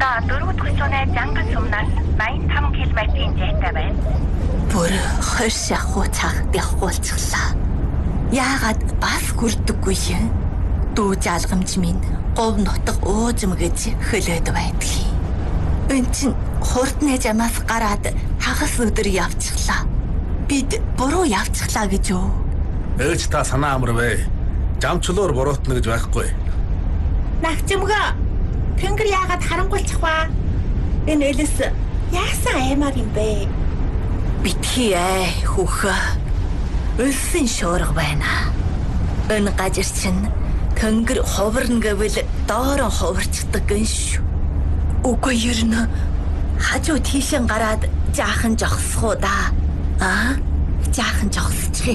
Одоо 4 дахь зуунай Жангал сумнаас 85 км-ийн зайтай байна. Бүр 20 шахуу цагт явуулчихлаа. Яагаад бас хүрдэггүй юм? Дүү жалгамж минь говь нутаг уужим гэж хөлөөд байдгийг. Эн чин хурдны жамаас гараад хагас өдөр явчихлаа. Бид буруу явчихлаа гэж юу? Ээж та санаа амарвэ. Жамчлуур буруутна гэж байхгүй. Нагчимгаа тэнгэр яагаад харангуйчих ба? Энэ элэс яасан аймаар юм бэ? Битгий хүүхэ. Өлсөн шуурга байна. Энэ гажир чинь тэнгэр ховрно гэвэл доороо ховрчдаг гэн шүү. Үгүй ер нь хажуу тийшэн гараад жаахан жогсох уу да. Жаахан жогсчих.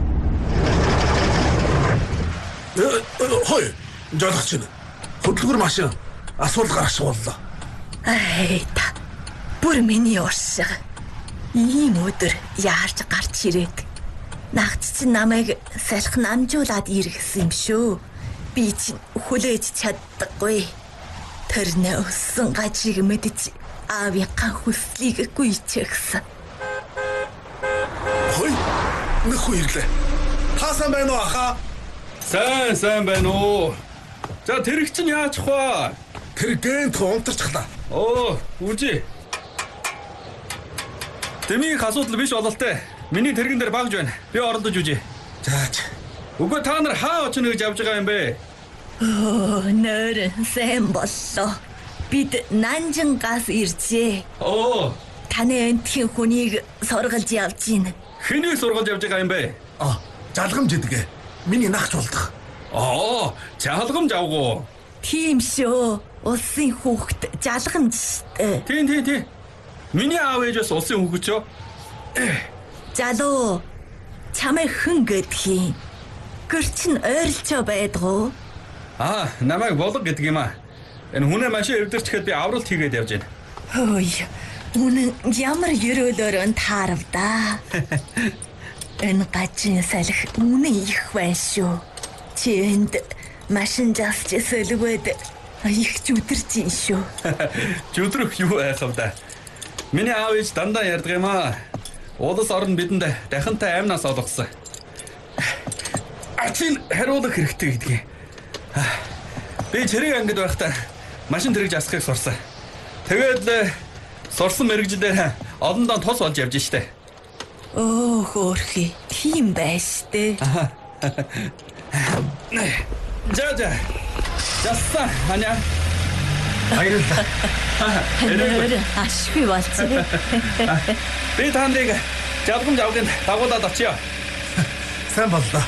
Хой, жолгоч чинь. Хөдөлгөр машин асуулт гаргаж боллоо. Та бүр миний уршиг. Ийм өдөр яарч гарч ирээд. Нагч чинь намайг салхин амжуулаад иргэсэн юм шүү. Би чинь хүлээж чаддаггүй. Тэр нөөсөн гажиг мэдэж аавынхаа хүслийг гүйчихсэн. Хой, нөхөө ирлээ. Таасан байна уу аха? Сайн байна уу? За тэрэг чинь яаж хваа? Тэр гэнт унтарчлаа. Үжи. Тэмийн асуудал биш бололтой. Миний тэрэгэн дээр багж байна. Би оролдож үжи. Заач. Үгүй та нар хаа очно гэж явж байгаа юм бэ? Нэр сайн боллоо. Бид Нанжингаас иржээ. Таны энтхийн хүнийг сургалж явж гин. Хэнийг сургалж явж байгаа юм бэ? Жалгамж идэгэ. Миний нахч болдох. Жалгамж авгуу. Тийм шүү. Улсын хүүхэд жалгамж штэ. Тийм. Миний аав ээж бас улсын хүүхэд шүү. Залуу чамайг хэн гэдгийг гэрчин ойрлцоо байдгуу. Намайг болог гэдэг юм аа. Энэ хүнээ машин эвдэрчгээд би авралт хийгээд явж байна. Үнэн ямар ерөөлөөр таарав да. Энэ гажин салхи үнэн их байна шүү. Чи энд машин засч сэлвэд их зүдэрч ин шүү. Зүдрөх юу айхав да. Миний аав ээж дандаа ярьдаг юм аа. Улс орн бидэнд дахинтай аймнаас олгосон. Ачийн хариулах хэрэгтэй гэдгийг. Би чирэг ангид байхдаа машин тэрэг засахыг сурсан. Тэгээд сурсан мэрэгжлээр олон дон тус болж явж штэ. Хөөрхий, тийм байж тээ. За. Жасса, аня. Баярлалаа. Ашгүй болцгоо. Би таныг жалгамж авганд дагуулад очиё. Сайн боллоо.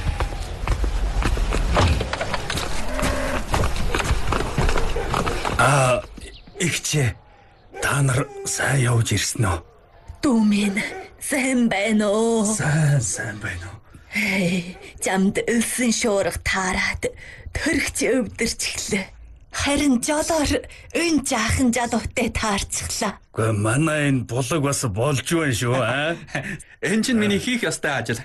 Ихчээ. Та нар сайн явж ирсэн үү? Дүү минь сайн байна уу? Сайн байна уу? Замд өлсөн шуурга таарад төрөгч өвдөрчихлээ. Харин жолоор өн жаахан жалуутай таарчихлаа. Гэхдээ манай энэ булаг бас болж байна шүү Энэ чинь миний хийх ёстой ажил.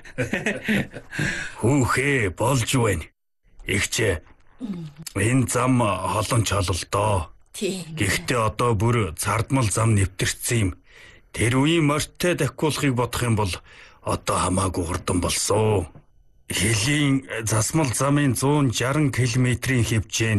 Хүүхээ болж байна. Ихчээ. Энэ зам холон чололдоо. Гэхдээ одоо бүр цардмал зам нэвтэрсэн юм. Тэр үеийн морьтой дахиулахыг бодох юм бол одоо хамаагүй хурдан болсон. Хэлийн засмал замын 160 км-ийн хэмжээнд